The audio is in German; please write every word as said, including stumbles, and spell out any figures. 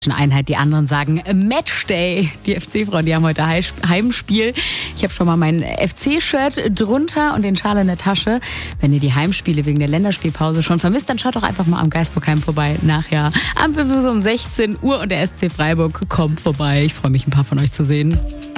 Einheit. Die anderen sagen Matchday. Die F C-Frauen, die haben heute Heimspiel. Ich habe schon mal mein F C-Shirt drunter und den Schal in der Tasche. Wenn ihr die Heimspiele wegen der Länderspielpause schon vermisst, dann schaut doch einfach mal am Geisbockheim vorbei. Nachher am Pfiff um sechzehn Uhr und der S C Freiburg kommt vorbei. Ich freue mich, ein paar von euch zu sehen.